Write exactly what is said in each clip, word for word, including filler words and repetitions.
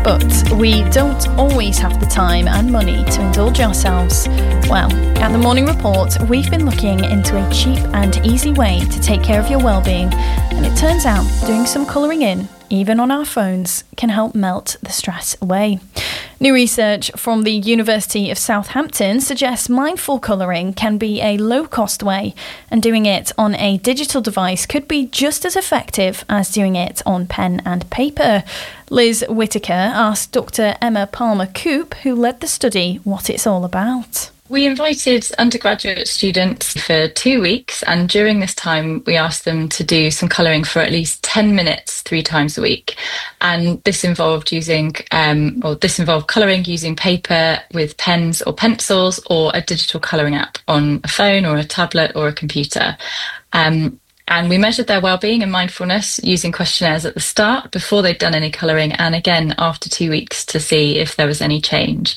But we don't always have the time and money to indulge ourselves. Well, at the Morning Report, we've been looking into a cheap and easy way to take care of your well-being, and it turns out doing some colouring in, even on our phones, can help melt the stress away. New research from the University of Southampton suggests mindful colouring can be a low-cost way, and doing it on a digital device could be just as effective as doing it on pen and paper. Liz Whittaker asked Doctor Emma Palmer-Coop, who led the study, what it's all about. We invited undergraduate students for two weeks, and during this time we asked them to do some colouring for at least ten minutes three times a week. And this involved using, um, or this involved colouring using paper with pens or pencils, or a digital colouring app on a phone or a tablet or a computer. Um, and we measured their well-being and mindfulness using questionnaires at the start before they'd done any colouring, and again after two weeks to see if there was any change.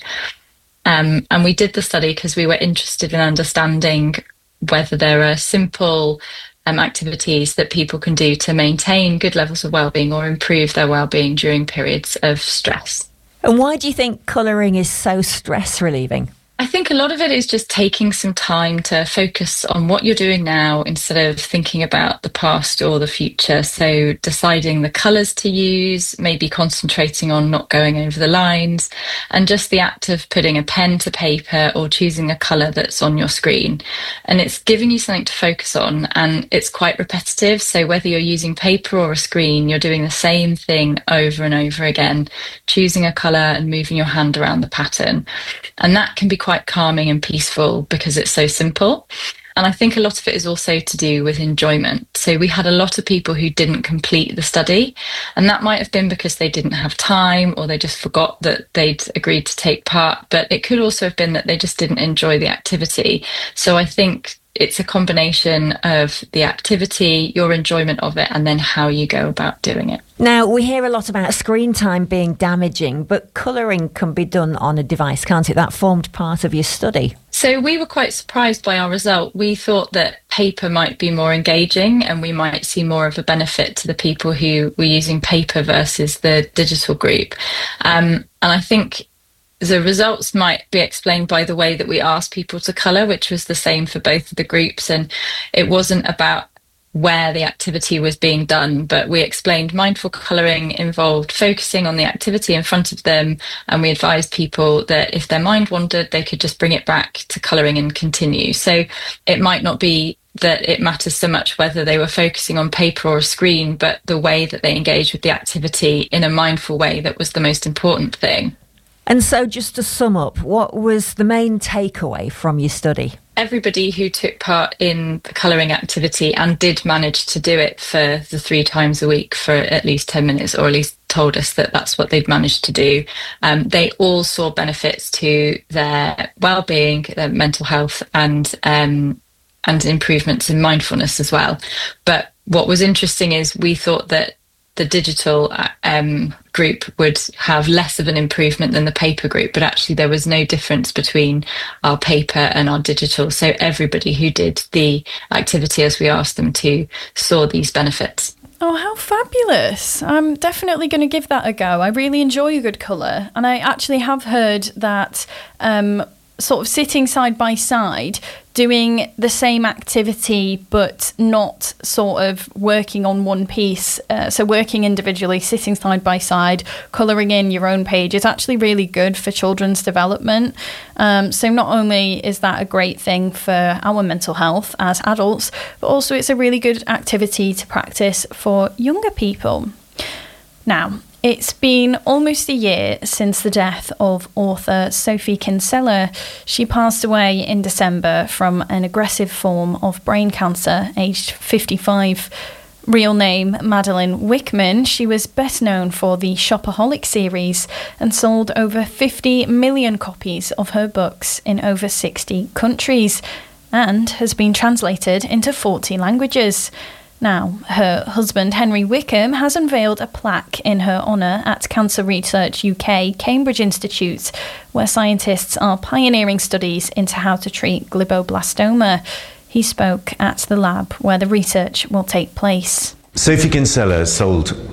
Um, and we did the study because we were interested in understanding whether there are simple um, activities that people can do to maintain good levels of well-being or improve their well-being during periods of stress. And why do you think colouring is so stress relieving? I think a lot of it is just taking some time to focus on what you're doing now instead of thinking about the past or the future. So deciding the colours to use, maybe concentrating on not going over the lines, and just the act of putting a pen to paper or choosing a colour that's on your screen. And it's giving you something to focus on, and it's quite repetitive. So whether you're using paper or a screen, you're doing the same thing over and over again, choosing a colour and moving your hand around the pattern. And that can be quite calming and peaceful because it's so simple. And I think a lot of it is also to do with enjoyment. So we had a lot of people who didn't complete the study, and that might have been because they didn't have time or they just forgot that they'd agreed to take part. But it could also have been that they just didn't enjoy the activity. So I think it's a combination of the activity, your enjoyment of it, and then how you go about doing it. Now, we hear a lot about screen time being damaging, but colouring can be done on a device, can't it? That formed part of your study. So we were quite surprised by our result. We thought that paper might be more engaging and we might see more of a benefit to the people who were using paper versus the digital group. Um, and I think the results might be explained by the way that we asked people to colour, which was the same for both of the groups. And it wasn't about where the activity was being done, but we explained mindful colouring involved focusing on the activity in front of them, and we advised people that if their mind wandered, they could just bring it back to colouring and continue. So it might not be that it matters so much whether they were focusing on paper or a screen, but the way that they engaged with the activity in a mindful way that was the most important thing. And so just to sum up, what was the main takeaway from your study? Everybody who took part in the colouring activity and did manage to do it for the three times a week for at least ten minutes, or at least told us that that's what they'd managed to do, um, they all saw benefits to their well-being, their mental health, and um, and improvements in mindfulness as well. But what was interesting is we thought that the digital um, group would have less of an improvement than the paper group, but actually there was no difference between our paper and our digital. So everybody who did the activity as we asked them to saw these benefits. Oh, how fabulous. I'm definitely going to give that a go. I really enjoy a good colour. And I actually have heard that um, sort of sitting side by side, doing the same activity but not sort of working on one piece, uh, so working individually, sitting side by side, colouring in your own page is actually really good for children's development. Um, so not only is that a great thing for our mental health as adults, but also it's a really good activity to practice for younger people. Now, it's been almost a year since the death of author Sophie Kinsella. She passed away in December from an aggressive form of brain cancer, aged fifty-five. Real name, Madeline Wickman. She was best known for the Shopaholic series and sold over fifty million copies of her books in over sixty countries and has been translated into forty languages. Now, her husband, Henry Wickham, has unveiled a plaque in her honour at Cancer Research U K, Cambridge Institute, where scientists are pioneering studies into how to treat glioblastoma. He spoke at the lab where the research will take place. Sophie Kinsella sold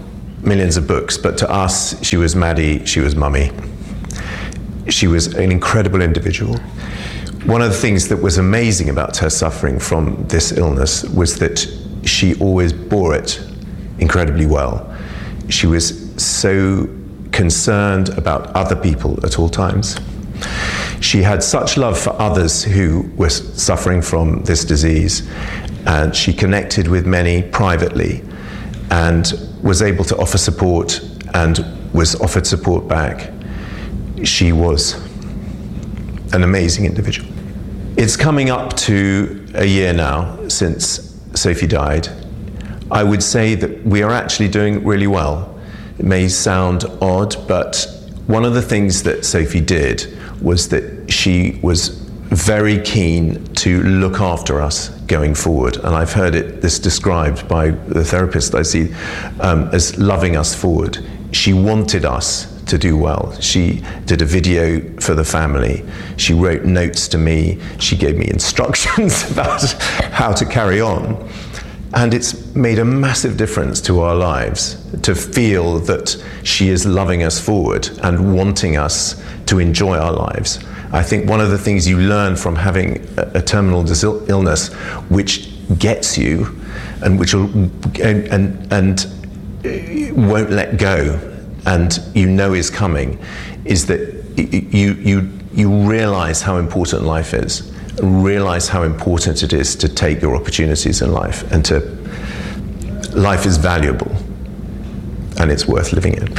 millions of books, but to us, she was Maddie, she was Mummy. She was an incredible individual. One of the things that was amazing about her suffering from this illness was that she always bore it incredibly well. She was so concerned about other people at all times. She had such love for others who were suffering from this disease, and she connected with many privately and was able to offer support and was offered support back. She was an amazing individual. It's coming up to a year now since Sophie died. I would say that we are actually doing really well. It may sound odd, but one of the things that Sophie did was that she was very keen to look after us going forward. And I've heard it this described by the therapist I see um, as loving us forward. She wanted us to do well. She did a video for the family. She wrote notes to me. She gave me instructions about how to carry on. And it's made a massive difference to our lives to feel that she is loving us forward and wanting us to enjoy our lives. I think one of the things you learn from having a, a terminal dis- illness which gets you and which will, and, and, and won't let go and you know is coming is that you, you, you realize how important life is. Realize how important it is to take your opportunities in life, and to life is valuable and it's worth living in.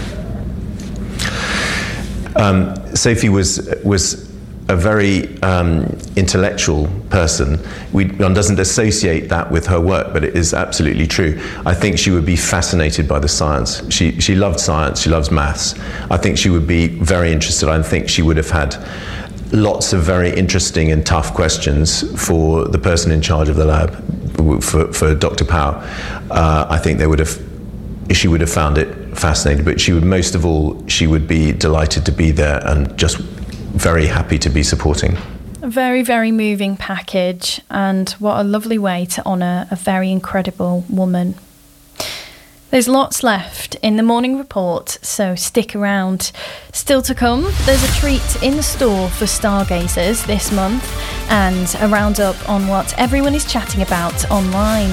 Um, Sophie was was a very um, intellectual person. We, one doesn't associate that with her work, but it is absolutely true. I think she would be fascinated by the science. She she loved science. She loves maths. I think she would be very interested. I think she would have had lots of very interesting and tough questions for the person in charge of the lab, for, for Doctor Power. Uh, I think they would have, she would have found it fascinating, but she would, most of all, she would be delighted to be there and just very happy to be supporting. A very, very moving package, and what a lovely way to honour a very incredible woman. There's lots left in the morning report, so stick around. Still to come, there's a treat in the store for stargazers this month, and a roundup on what everyone is chatting about online.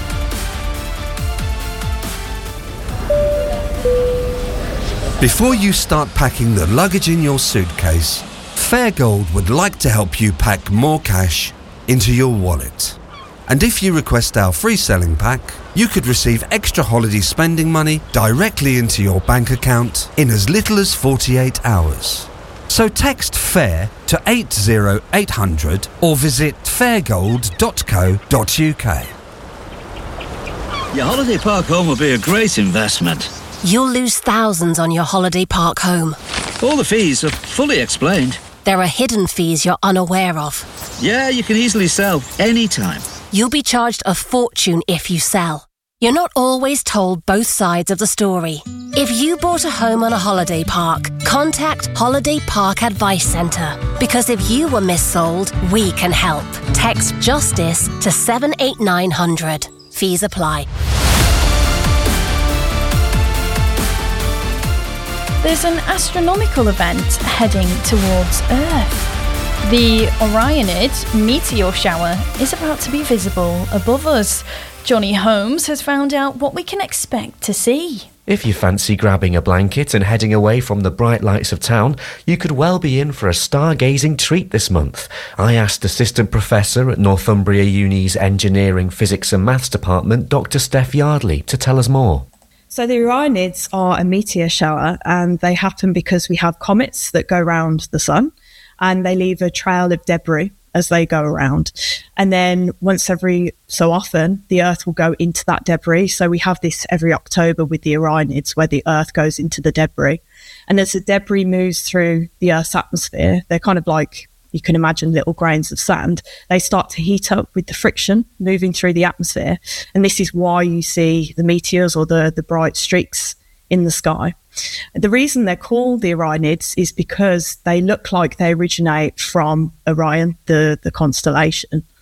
Before you start packing the luggage in your suitcase, Fairgold would like to help you pack more cash into your wallet. And if you request our free selling pack, you could receive extra holiday spending money directly into your bank account in as little as forty-eight hours. So text FAIR to eight zero eight hundred or visit fairgold dot co dot uk. Your holiday park home will be a great investment. You'll lose thousands on your holiday park home. All the fees are fully explained. There are hidden fees you're unaware of. Yeah, you can easily sell anytime. You'll be charged a fortune if you sell. You're not always told both sides of the story. If you bought a home on a holiday park, contact Holiday Park Advice Centre. Because if you were missold, we can help. Text JUSTICE to seven eight nine hundred. Fees apply. There's an astronomical event heading towards Earth. The Orionid meteor shower is about to be visible above us. Johnny Holmes has found out what we can expect to see. If you fancy grabbing a blanket and heading away from the bright lights of town, you could well be in for a stargazing treat this month. I asked Assistant Professor at Northumbria Uni's Engineering, Physics and Maths Department, Doctor Steph Yardley, to tell us more. So the Orionids are a meteor shower, and they happen because we have comets that go around the sun, and they leave a trail of debris as they go around. And then once every so often, the Earth will go into that debris. So we have this every October with the Orionids, where the Earth goes into the debris. And as the debris moves through the Earth's atmosphere, they're kind of like, you can imagine little grains of sand. They start to heat up with the friction moving through the atmosphere. And this is why you see the meteors or the, the bright streaks in the sky. The reason they're called the Orionids is because they look like they originate from Orion, the, the constellation.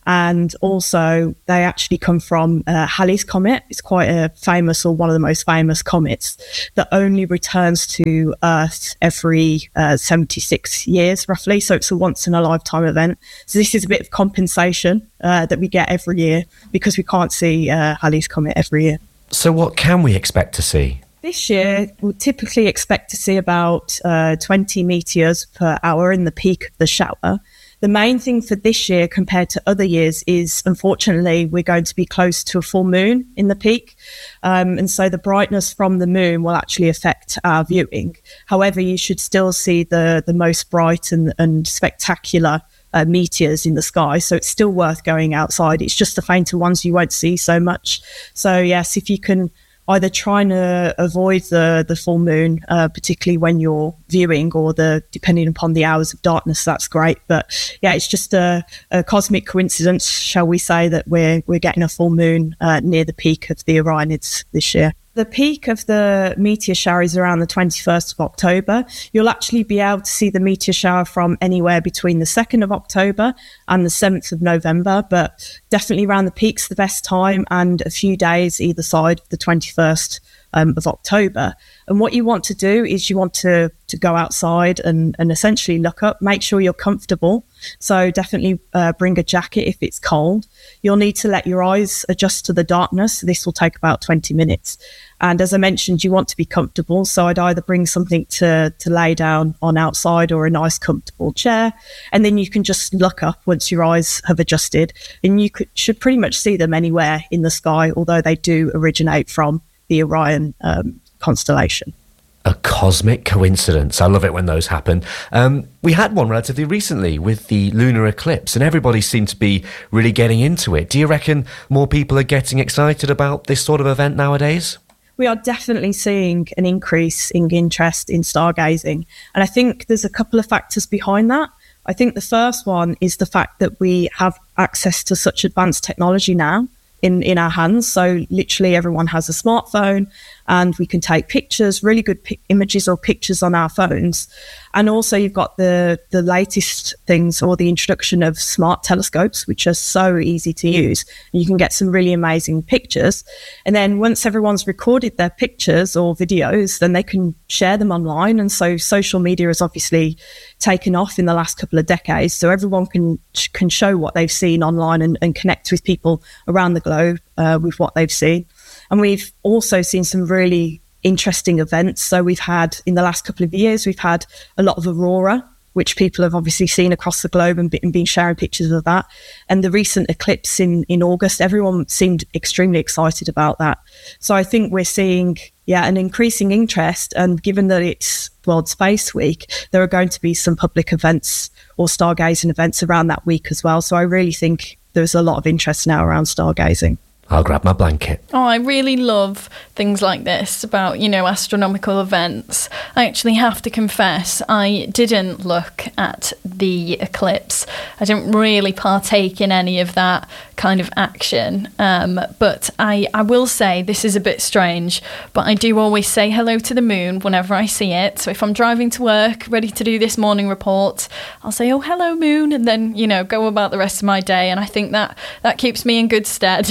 And also, they actually come from uh, Halley's Comet. It's quite a famous, or one of the most famous comets, that only returns to Earth every uh, seventy-six years, roughly. So it's a once-in-a-lifetime event. So this is a bit of compensation uh, that we get every year, because we can't see uh, Halley's Comet every year. So what can we expect to see? This year, we'll typically expect to see about uh, twenty meteors per hour in the peak of the shower. The main thing for this year compared to other years is, unfortunately, we're going to be close to a full moon in the peak. Um, and so the brightness from the moon will actually affect our viewing. However, you should still see the, the most bright and, and spectacular uh, meteors in the sky. So it's still worth going outside. It's just the fainter ones you won't see so much. So yes, if you can either trying to avoid the, the full moon, uh, particularly when you're viewing, or the depending upon the hours of darkness, that's great. But yeah, it's just a, a cosmic coincidence, shall we say, that we're we're getting a full moon uh, near the peak of the Orionids this year. The peak of the meteor shower is around the twenty-first of October. You'll actually be able to see the meteor shower from anywhere between the second of October and the seventh of November, but definitely around the peak's the best time, and a few days either side of the twenty-first um, of October. And what you want to do is you want to, to go outside and, and essentially look up, make sure you're comfortable. So definitely uh, bring a jacket if it's cold. You'll need to let your eyes adjust to the darkness. This will take about twenty minutes. And as I mentioned, you want to be comfortable. So I'd either bring something to, to lay down on outside, or a nice comfortable chair. And then you can just look up once your eyes have adjusted. And you could, should pretty much see them anywhere in the sky, although they do originate from the Orion um, constellation. A cosmic coincidence. I love it when those happen. Um, we had one relatively recently with the lunar eclipse, and everybody seemed to be really getting into it. Do you reckon more people are getting excited about this sort of event nowadays? We are definitely seeing an increase in interest in stargazing. And I think there's a couple of factors behind that. I think the first one is the fact that we have access to such advanced technology now in, in our hands. So literally everyone has a smartphone, and we can take pictures, really good pi- images or pictures on our phones. And also you've got the, the latest things, or the introduction of smart telescopes, which are so easy to use. You can get some really amazing pictures. And then once everyone's recorded their pictures or videos, then they can share them online. And so social media has obviously taken off in the last couple of decades. So everyone can can show what they've seen online, and, and connect with people around the globe uh, with what they've seen. And we've also seen some really interesting events. So we've had, in the last couple of years, we've had a lot of aurora, which people have obviously seen across the globe, and, be, and been sharing pictures of that. And the recent eclipse in, in August, everyone seemed extremely excited about that. So I think we're seeing, yeah, an increasing interest. And given that it's World Space Week, there are going to be some public events or stargazing events around that week as well. So I really think there's a lot of interest now around stargazing. I'll grab my blanket. Oh, I really love things like this about, you know, astronomical events. I actually have to confess, I didn't look at the eclipse. I didn't really partake in any of that kind of action. Um, but I, I will say this is a bit strange, but I do always say hello to the moon whenever I see it. So if I'm driving to work, ready to do this morning report, I'll say, oh, hello, moon, and then, you know, go about the rest of my day. And I think that, that keeps me in good stead.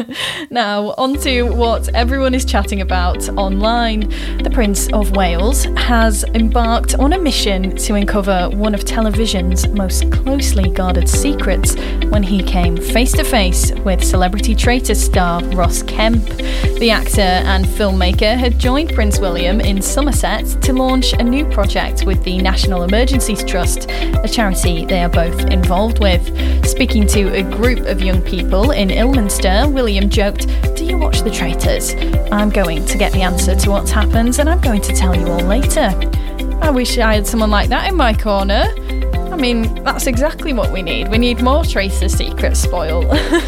Now, on to what everyone is chatting about online. The Prince of Wales has embarked on a mission to uncover one of television's most closely guarded secrets when he came face to face with celebrity traitor star Ross Kemp. The actor and filmmaker had joined Prince William in Somerset to launch a new project with the National Emergencies Trust, a charity they are both involved with. Speaking to a group of young people in Ilminster, William joked, "Do you watch The Traitors? I'm going to get the answer to what's happened, and I'm going to tell you all later." I wish I had someone like that in my corner. I mean, that's exactly what we need. We need more traitor secret spoil.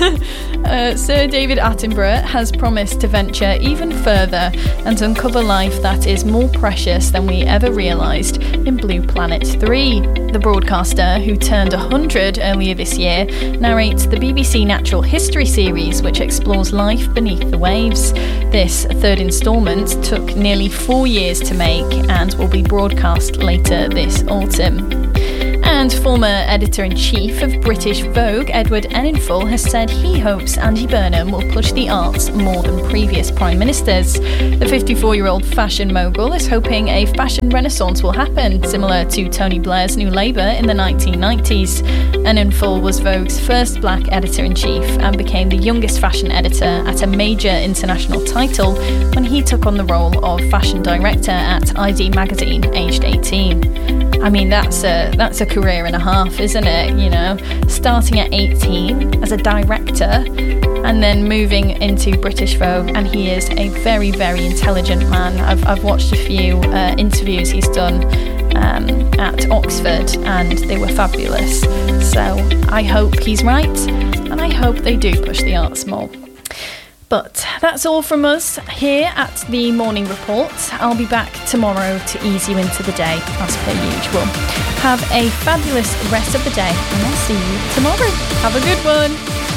uh, Sir David Attenborough has promised to venture even further and uncover life that is more precious than we ever realised in Blue Planet three. The broadcaster, who turned one hundred earlier this year, narrates the B B C Natural History series, which explores life beneath the waves. This third instalment took nearly four years to make and will be broadcast later this autumn. And former editor-in-chief of British Vogue, Edward Enninful, has said he hopes Andy Burnham will push the arts more than previous prime ministers. The fifty-four-year-old fashion mogul is hoping a fashion renaissance will happen, similar to Tony Blair's New Labour in the nineteen nineties. Enninful was Vogue's first black editor-in-chief and became the youngest fashion editor at a major international title when he took on the role of fashion director at I D Magazine, aged eighteen. I mean, that's a that's a career and a half, isn't it? You know, starting at eighteen as a director and then moving into British Vogue, and he is a very, very intelligent man. I've I've watched a few uh, interviews he's done um, at Oxford, and they were fabulous. So I hope he's right, and I hope they do push the arts more. But that's all from us here at the Morning Report. I'll be back tomorrow to ease you into the day, as per usual. Have a fabulous rest of the day, and I'll see you tomorrow. Have a good one.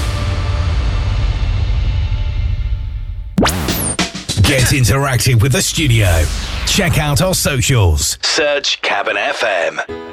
Get interactive with the studio. Check out our socials. Search Cabin F M.